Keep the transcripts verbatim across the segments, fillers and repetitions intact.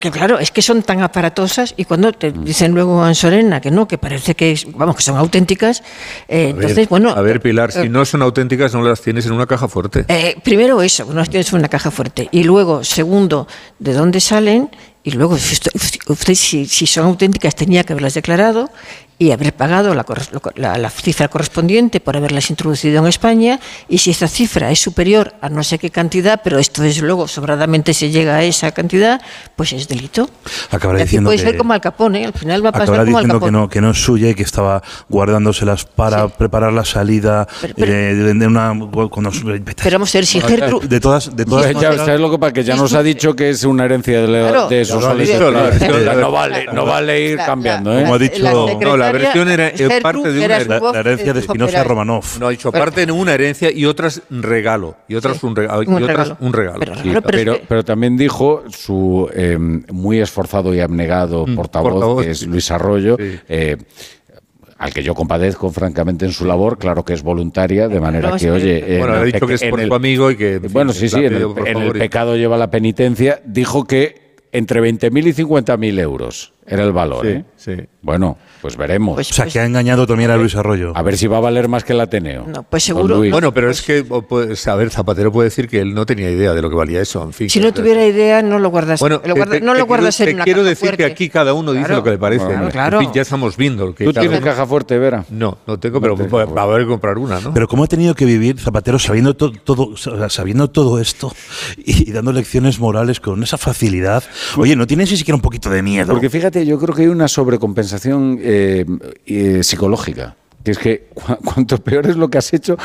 Que claro, es que son tan aparatosas y cuando te dicen luego en Sorena que no, que parece que es, vamos, que son auténticas, eh, a entonces, ver, bueno... A ver, Pilar, eh, si no son auténticas no las tienes en una caja fuerte. Eh, primero eso, no las tienes en una caja fuerte. Y luego, segundo, de dónde salen. Y luego, si usted, usted si, si son auténticas, tenía que haberlas declarado y haber pagado la, la, la cifra correspondiente por haberlas introducido en España. Y si esta cifra es superior a no sé qué cantidad, pero esto desde luego sobradamente se llega a esa cantidad, pues es delito. Acabará y diciendo puede que, ser como Al Capone, al final va a pasar acabará como Al diciendo Capone. que no, que no es suya y que estaba guardándoselas para sí. preparar la salida pero, pero, eh, de, de una... Cuando, pero vamos a ver, si Gertrude... De todas... De todas si ya, ¿sabes lo que pasa? Que ya nos ha dicho que es una herencia de, claro, de esos solicitores. No vale, no vale ir la, cambiando, la, ¿eh? Como ha dicho... La, no, la versión era eh, parte de una herencia. La, la herencia de Espinosa Romanov. No, ha dicho parte de una herencia y otras regalo. Y otras sí, un regalo. Y un otras regalo. un regalo. Pero, sí, pero, pero, pero también dijo su eh, muy esforzado y abnegado mm, portavoz, portavoz, que es Luis Arroyo, sí. eh, al que yo compadezco francamente en su labor, claro que es voluntaria, de manera que, oye... Bueno, ha dicho que es por el, tu amigo y que... Bueno, sí, sí, en el, en el pecado lleva la penitencia. Dijo que entre veinte mil y cincuenta mil euros era el valor, sí, ¿eh? Sí. Bueno, pues veremos. Pues, o sea, que ha engañado también a Luis Arroyo. A ver si va a valer más que el Ateneo. No, pues seguro. Bueno, pero es que, pues, a ver, Zapatero puede decir que él no tenía idea de lo que valía eso, en fin. Si no tuviera idea, no lo guardas. Bueno, lo guarda, te, no te lo guardas quiero, en una te quiero caja decir fuerte. que aquí cada uno dice claro. lo que le parece. Claro, ¿no? claro. En fin, ya estamos viendo. Lo que ¿Tú tienes uno... caja fuerte, Vera? No, no tengo, pero no va a haber que comprar una, ¿no? Pero ¿cómo ha tenido que vivir Zapatero sabiendo todo, todo, sabiendo todo esto y, y dando lecciones morales con esa facilidad? Oye, ¿no tienes ni siquiera un poquito de miedo? Porque fíjate, yo creo que hay una sobrecompensación eh, eh, psicológica. Que es que cu cuanto peor es lo que has hecho,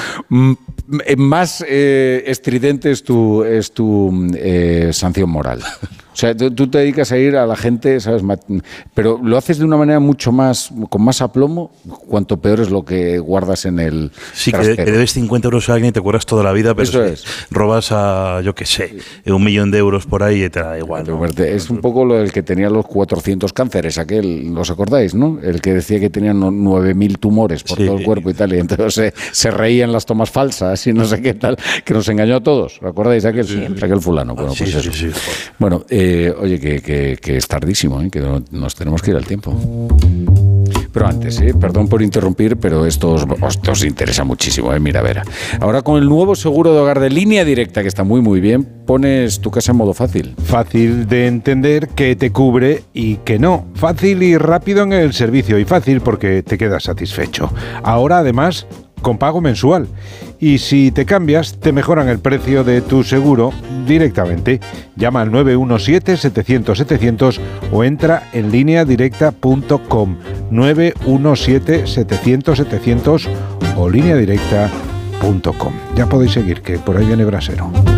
más eh, estridente es tu, es tu eh, sanción moral. O sea, tú, tú te dedicas a ir a la gente, ¿sabes? Pero lo haces de una manera mucho más, con más aplomo, cuanto peor es lo que guardas en el Sí, que, que debes cincuenta euros a alguien y te acuerdas toda la vida, pero Eso si es. robas a, yo qué sé, un millón de euros por ahí y te da igual, ¿no? Es un poco lo del que tenía los cuatrocientos cánceres, aquel, ¿los acordáis, no? El que decía que tenía nueve mil tumores por sí. todo el cuerpo y tal, y entonces se, se reían las tomas falsas y no sé qué tal, que nos engañó a todos. ¿Os acordáis? Aquel, sí. aquel fulano. Bueno, sí, pues sí, eso. sí, sí. Bueno, eh, Eh, oye, que, que, que es tardísimo, ¿eh? Que no, nos tenemos que ir al tiempo. Pero antes, ¿eh? Perdón por interrumpir, pero esto os, os, os interesa muchísimo, ¿eh? Mira, Vera. Ahora con el nuevo seguro de hogar de Línea Directa, que está muy, muy bien, pones tu casa en modo fácil. Fácil de entender qué te cubre y qué no. Fácil y rápido en el servicio y fácil porque te quedas satisfecho. Ahora, además, con pago mensual. Y si te cambias, te mejoran el precio de tu seguro directamente. Llama al nueve uno siete, setecientos, setecientos o entra en línea directa punto com. nueve uno siete, setecientos, setecientos o línea directa punto com. Ya podéis seguir, que por ahí viene Brasero.